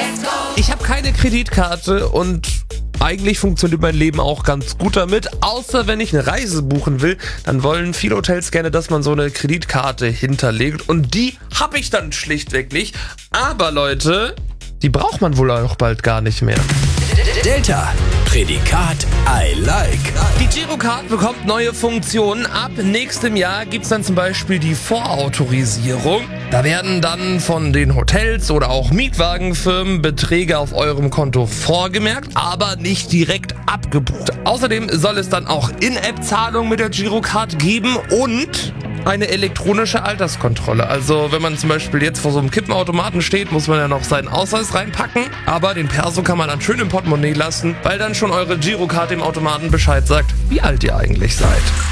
Ich habe keine Kreditkarte und eigentlich funktioniert mein Leben auch ganz gut damit, außer wenn ich eine Reise buchen will, dann wollen viele Hotels gerne, dass man so eine Kreditkarte hinterlegt und die habe ich dann schlichtweg nicht. Aber Leute, die braucht man wohl auch bald gar nicht mehr. Delta, Prädikat I like. Die Girocard bekommt neue Funktionen. Ab nächstem Jahr gibt's dann zum Beispiel die Vorautorisierung. Da werden dann von den Hotels oder auch Mietwagenfirmen Beträge auf eurem Konto vorgemerkt, aber nicht direkt abgebucht. Außerdem soll es dann auch In-App-Zahlungen mit der Girocard geben und eine elektronische Alterskontrolle. Also wenn man zum Beispiel jetzt vor so einem Kippenautomaten steht, muss man ja noch seinen Ausweis reinpacken, aber den Perso kann man dann schön im Portemonnaie lassen, weil dann schon eure Girocard dem Automaten Bescheid sagt, wie alt ihr eigentlich seid.